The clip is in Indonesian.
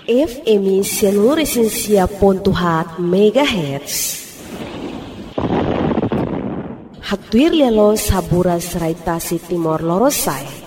FM Seluruh MHz. Hatuir lelo sabura serai Tasik Timor Lorosai.